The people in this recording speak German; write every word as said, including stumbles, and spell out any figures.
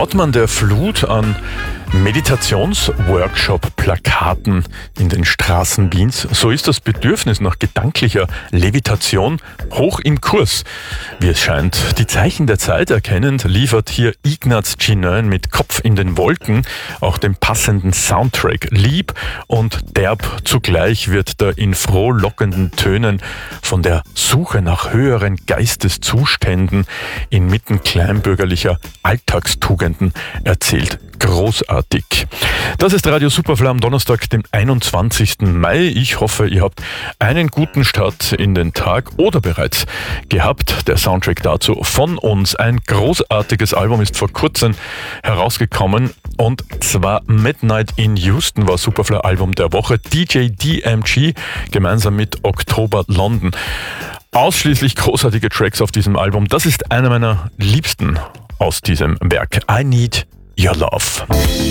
Traut man der Flut an Meditationsworkshop-Plakaten in den Straßen Wiens? So ist das Bedürfnis nach gedanklicher Levitation hoch im Kurs. Wie es scheint, die Zeichen der Zeit erkennend, liefert hier Ignaz Chineun mit Kopf in den Wolken auch den passenden Soundtrack. Lieb und derb zugleich wird da in frohlockenden Tönen von der Suche nach höheren Geisteszuständen inmitten kleinbürgerlicher Alltagstugenden erzählt. Großartig. Das ist Radio Superfly am Donnerstag, dem einundzwanzigsten Mai. Ich hoffe, ihr habt einen guten Start in den Tag oder bereits gehabt. Der Soundtrack dazu von uns. Ein großartiges Album ist vor kurzem herausgekommen und zwar Midnight in Houston war Superfly Album der Woche. D J D M G gemeinsam mit Oktober London. Ausschließlich großartige Tracks auf diesem Album. Das ist einer meiner liebsten aus diesem Werk. I Need Your Love.